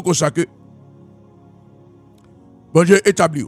comme ça que bon Dieu établi.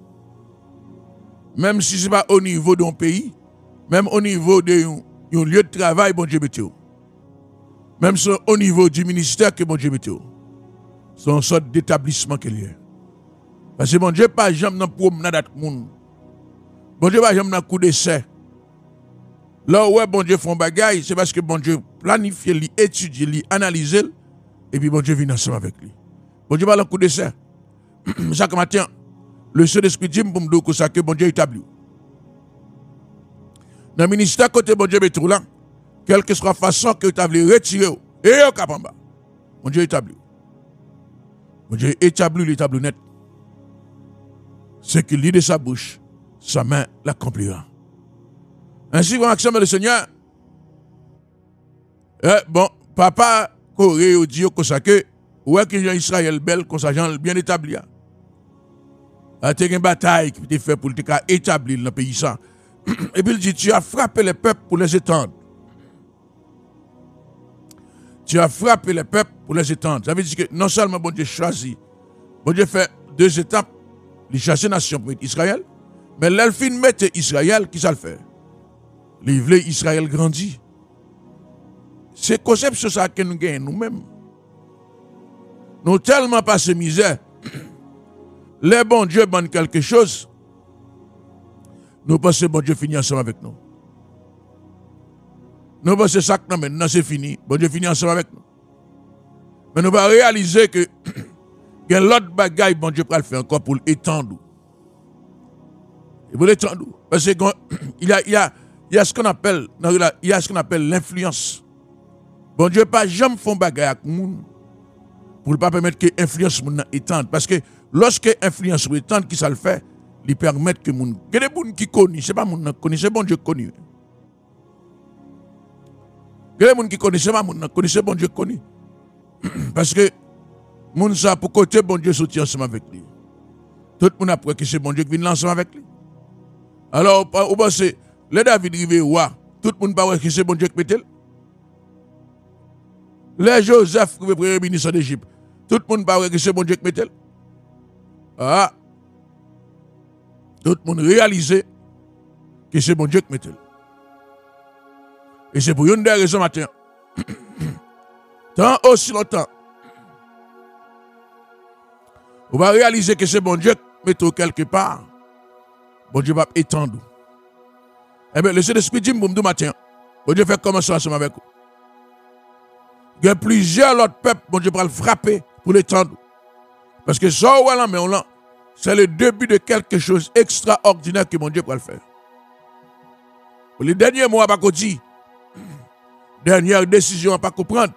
Même si ce n'est pas au niveau d'un pays, même au niveau d'un lieu de travail, bon Dieu mette. Même au niveau du ministère que bon Dieu mette. C'est une sorte d'établissement qu'il y a. Parce que bon Dieu pas jamais dans promenade avec monde. Bon Dieu pas jamais dans coup d'essai. Là où bon Dieu font bagaille, c'est parce que bon Dieu planifie, li étudie, li analyse et puis bon Dieu vient ensemble avec lui. Bon Dieu pas dans coup d'essai. Chaque matin, le Saint-Esprit dit pour me dire que bon Dieu établi. Dans le ministère côté bon Dieu met tout là, quelle que soit la façon que tu as voulu retirer et au cap en bas. Bon Dieu établi. Bon Dieu établi l'établi net. Ce qu'il dit de sa bouche, sa main l'accomplira. Ainsi, bon action le Seigneur. Bon, papa, Corée, dit que ouais que Israël belle, comme ça, bien établi. Il y a une bataille qui a été faite pour établir le pays. Et puis il dit, tu as frappé les peuples pour les étendre. Tu as frappé les peuples pour les étendre. Ça veut dire que non seulement bon Dieu choisit, bon Dieu fait 2 étapes, il chasse nation pour Israël, mais l'elfine mette Israël, qui ça le fait? Il veut Israël grandit. C'est concept sur ça que nous gagnons nous-mêmes. Nous tellement passé misère. Les bons Dieu bandent quelque chose. Nous pensons que bon Dieu finit ensemble avec nous. Nous pensons que ça maintenant c'est fini. Bon Dieu finit ensemble avec nous. Mais nous allons réaliser que il y a l'autre bagaille bon Dieu peut le faire encore pour l'étendre. Et pour l'étendre. Parce qu'il y a ce qu'on appelle l'influence. Bon Dieu pas jamais font bagaille avec nous pour ne pas permettre que l'influence étende. Parce que lorsque l'influence étende, qui ça le fait, il permet que les gens qui connaissent, ce n'est pas les gens qui connaissent, c'est bon Dieu connu. Les gens qui connaissent, ce n'est pas les gens qui connaissent, c'est bon Dieu connu. Parce que les gens ça pour côté, bon Dieu sortit ensemble avec lui. Tout le monde a que c'est bon Dieu qui vient ensemble avec lui. Alors, vous pensez, les David rivé roi, tout le monde pas que c'est bon Dieu qui met. Les Joseph, le premier ministre d'Égypte, tout le monde pas que c'est bon Dieu qui met. Ah, tout le monde réalise que c'est bon Dieu qui met. Et c'est pour une des raisons matin. Tant aussi longtemps, on va réaliser que c'est bon Dieu qui met quelque part. Bon Dieu va étendre. Eh bien, le Saint-Esprit dit, bon matin, bon Dieu fait commencer ensemble avec vous. Il y a plusieurs autres peuples, bon Dieu va le frapper pour l'étendre. Parce que ça, c'est le début de quelque chose d'extraordinaire que mon Dieu va le faire. Pour les derniers mois, pas qu'on dit, dernière décision à pas comprendre.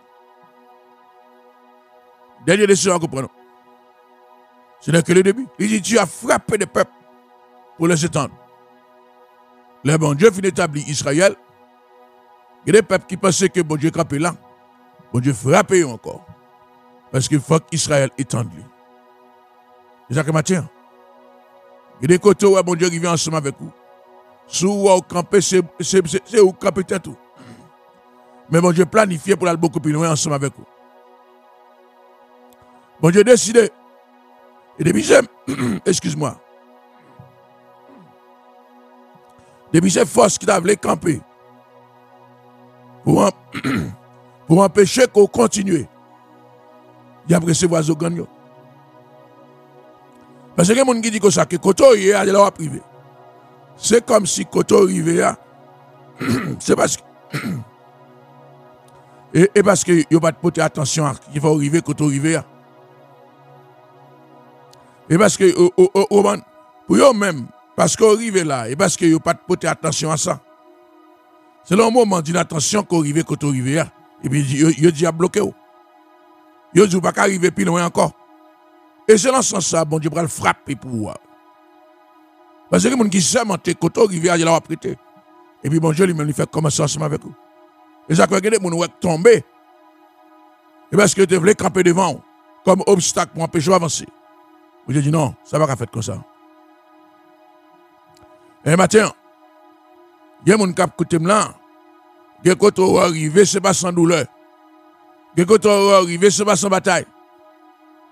Dernière décision à comprendre. Ce n'est que le début. Il dit, tu as frappé des peuples pour les étendre. Le bon Dieu finit d'établir Israël. Il y a des peuples qui pensaient que bon Dieu campait là. Bon Dieu frappait encore. Parce qu'il faut qu'Israël étende lui. C'est ça que matin. Il y a des côtés où bon Dieu vient ensemble avec vous. Sous où camper, c'est où camper tout. Mais bon Dieu planifié pour aller beaucoup plus loin ensemble avec vous. Bon Dieu décidé. Et depuis j'aime, excuse-moi. Depuis ces forces qui t'avaient camper pour empêcher qu'on continue. Il y a recevoir au gagnant. Parce que les gens qui disent que ça, que quand on est à la privé, c'est comme si quand on est c'est parce que. Et parce que il va pas porter attention à ce qui va arriver quand on arrive. Et parce que, pour eux-mêmes, parce qu'on arrive là, et parce que vous pas porter attention à ça. C'est le moment d'inattention qu'on arrive quand on arrive. Et puis, il dit à bloquer. Il dit, pas arriver plus loin encore. Et c'est dans ce sens-là, bon Dieu va le frapper pour vous. Parce que les gens qui savent monter, quand on arrive, il va prêter. Et puis, bon Dieu lui-même, il fait commencer ensemble avec vous. Et ça, quand les gens vont tomber, et parce que tu voulais camper devant, comme obstacle pour empêcher d'avancer. Vous dit non, ça va pas faire comme ça. Et matin, il y a des gens qui écoutent là. Il y a des gens qui arrivent, ce n'est pas sans douleur. Il y a des gens qui arrivent, ce n'est pas sans bataille.